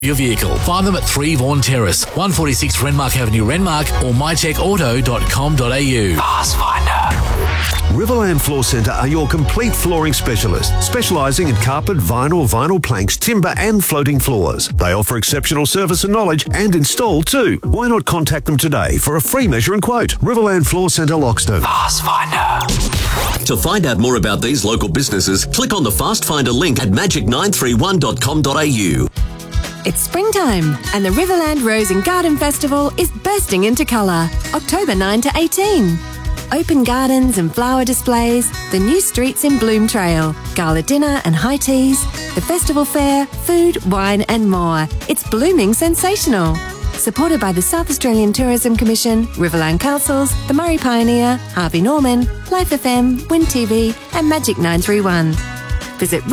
your vehicle. Find them at 3 Vaughan Terrace, 146 Renmark Avenue, Renmark, or mycheckauto.com.au. Fast Finder. Riverland Floor Centre are your complete flooring specialists, specialising in carpet, vinyl planks, timber and floating floors. They offer exceptional service and knowledge and install too. Why not contact them today for a free measure and quote? Riverland Floor Centre, Loxton. Fast Finder. To find out more about these local businesses, click on the Fast Finder link at magic931.com.au. It's springtime and the Riverland Rose and Garden Festival is bursting into colour, October 9 to 18. Open gardens and flower displays, the new streets in Bloom Trail, gala dinner and high teas, the festival fair, food, wine and more. It's blooming sensational. Supported by the South Australian Tourism Commission, Riverland Councils, the Murray Pioneer, Harvey Norman, Life FM, Win TV and Magic 931. Visit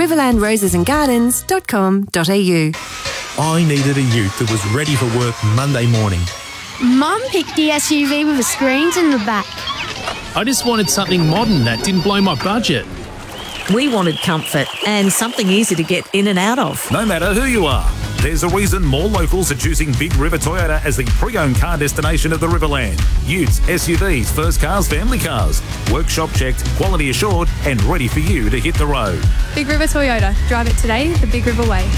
riverlandrosesandgardens.com.au. I needed a ute that was ready for work Monday morning. Mum picked the SUV with the screens in the back. I just wanted something modern that didn't blow my budget. We wanted comfort and something easy to get in and out of. No matter who you are, there's a reason more locals are choosing Big River Toyota as the pre-owned car destination of the Riverland. Utes, SUVs, first cars, family cars. Workshop checked, quality assured and ready for you to hit the road. Big River Toyota. Drive it today the Big River way.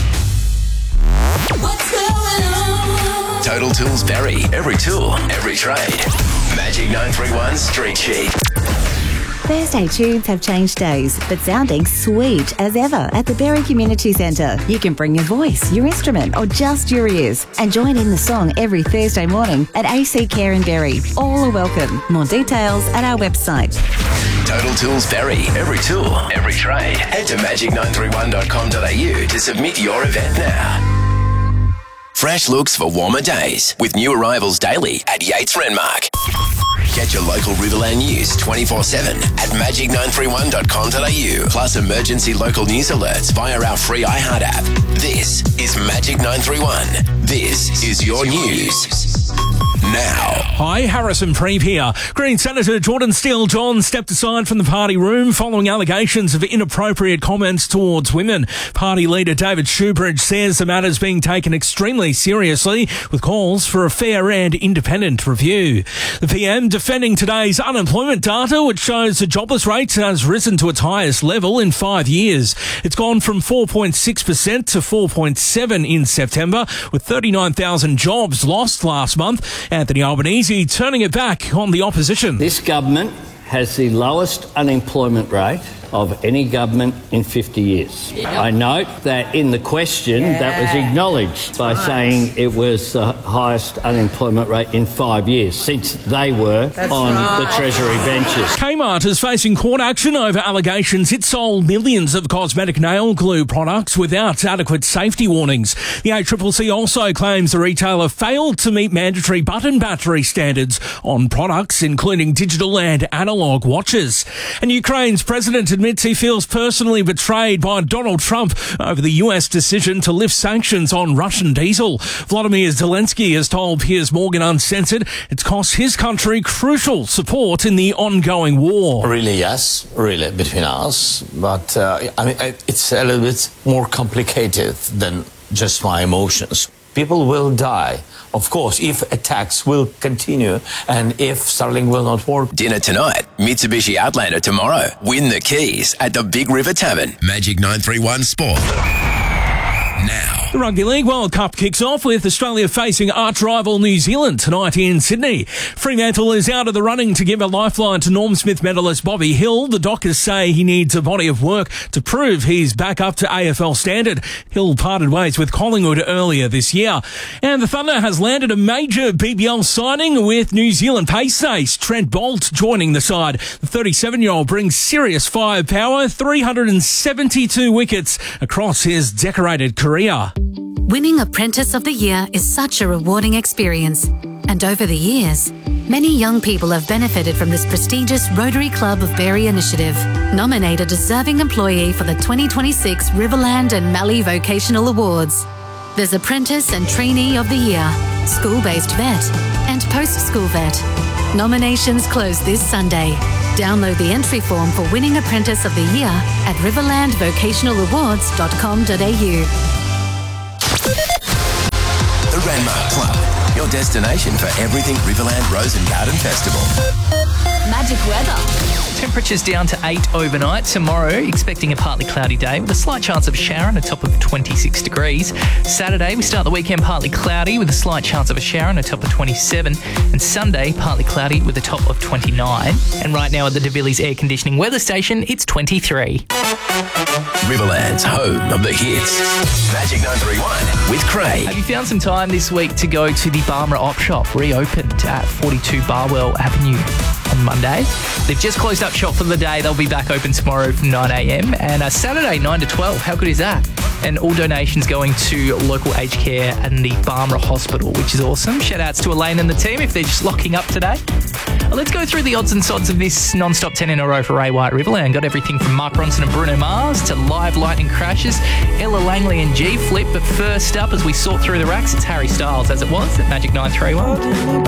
What's going on? Total Tools Berry. Every tool, every trade. Magic 931 Street Sheet. Thursday tunes have changed days, but sounding sweet as ever at the Berry Community Centre. You can bring your voice, your instrument, or just your ears and join in the song every Thursday morning at AC Care in Berry. All are welcome. More details at our website. Total Tools Berry. Every tool, every trade. Head to magic931.com.au to submit your event now. Fresh looks for warmer days with new arrivals daily at Yates Renmark. Get your local Riverland news 24/7 at magic931.com.au. Plus emergency local news alerts via our free iHeart app. This is Magic 931. This is your news. Now. Hi, Harrison Preeve here. Green Senator Jordan Steele-John stepped aside from the party room following allegations of inappropriate comments towards women. Party leader David Shoebridge says the matter's being taken extremely seriously with calls for a fair and independent review. The PM defending today's unemployment data, which shows the jobless rate has risen to its highest level in 5 years. It's gone from 4.6% to 4.7% in September, with 39,000 jobs lost last month. Anthony Albanese turning it back on the opposition. This government has the lowest unemployment rate of any government in 50 years. I note that in the question that was acknowledged by saying it was the highest unemployment rate in 5 years since they were the Treasury benches. Kmart is facing court action over allegations it sold millions of cosmetic nail glue products without adequate safety warnings. The ACCC also claims the retailer failed to meet mandatory button battery standards on products, including digital and analog watches. And Ukraine's president admits he feels personally betrayed by Donald Trump over the US decision to lift sanctions on Russian diesel. Volodymyr Zelensky has told Piers Morgan Uncensored it's cost his country crucial support in the ongoing war. Really, yes, really, between us. But, it's a little bit more complicated than just my emotions. People will die. Of course, if attacks will continue and if Starlink will not work. Dinner tonight, Mitsubishi Outlander tomorrow. Win the keys at the Big River Tavern. Magic 931 Sport. Now. The Rugby League World Cup kicks off with Australia facing arch rival New Zealand tonight in Sydney. Fremantle is out of the running to give a lifeline to Norm Smith medalist Bobby Hill. The Dockers say he needs a body of work to prove he's back up to AFL standard. Hill parted ways with Collingwood earlier this year. And the Thunder has landed a major BBL signing with New Zealand pace ace Trent Boult joining the side. The 37-year-old brings serious firepower, 372 wickets across his decorated career. Winning Apprentice of the Year is such a rewarding experience, and over the years, many young people have benefited from this prestigious Rotary Club of Berry initiative. Nominate a deserving employee for the 2026 Riverland and Mallee Vocational Awards. There's Apprentice and Trainee of the Year, School-Based Vet, and Post-School Vet. Nominations close this Sunday. Download the entry form for Winning Apprentice of the Year at riverlandvocationalawards.com.au. destination for everything Riverland Rose and Garden Festival. Magic weather. Temperatures down to 8 overnight. Tomorrow, expecting a partly cloudy day with a slight chance of a shower and a top of 26 degrees. Saturday, we start the weekend partly cloudy with a slight chance of a shower and a top of 27. And Sunday, partly cloudy with a top of 29. And right now at the De Villiers Air Conditioning Weather Station, it's 23. Riverland's home of the hits. Magic 931 with Craig. Have you found some time this week to go to the Barmera Op Shop, reopened at 42 Barwell Avenue on Monday? They've just closed up shop for the day. They'll be back open tomorrow from 9 a.m. and Saturday 9 to 12. How good is that? And all donations going to local aged care and the Barmera Hospital, which is awesome. Shout outs to Elaine and the team if they're just locking up today. Well, let's go through the odds and sods of this non-stop 10 in a row for Ray White Riverland. Got everything from Mark Ronson and Bruno Mars to live lightning crashes, Ella Langley and G Flip. But first up, as we sort through the racks, it's Harry Styles, as it was at Magic 931.